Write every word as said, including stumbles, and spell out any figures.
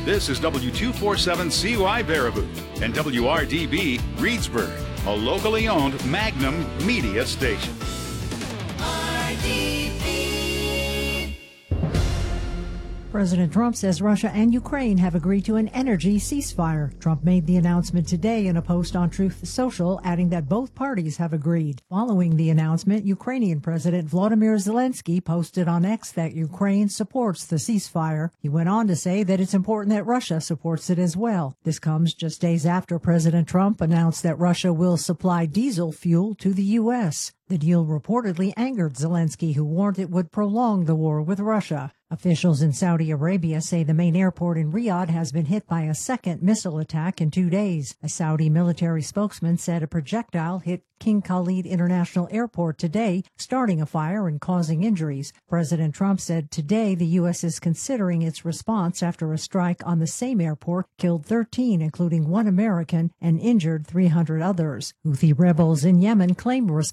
This is W two forty-seven C Y Baraboo and W R D B Reedsburg, a locally owned Magnum media station. President Trump says Russia and Ukraine have agreed to an energy ceasefire. Trump made the announcement today in a post on Truth Social, adding that both parties have agreed. Following the announcement, Ukrainian President Volodymyr Zelensky posted on X that Ukraine supports the ceasefire. He went on to say that it's important that Russia supports it as well. This comes just days after President Trump announced that Russia will supply diesel fuel to the U S. The deal reportedly angered Zelensky, who warned it would prolong the war with Russia. Officials in Saudi Arabia say the main airport in Riyadh has been hit by a second missile attack in two days. A Saudi military spokesman said a projectile hit King Khalid International Airport today, starting a fire and causing injuries. President Trump said today the U S is considering its response after a strike on the same airport killed thirteen, including one American, and injured three hundred others. Houthi rebels in Yemen claim responsibility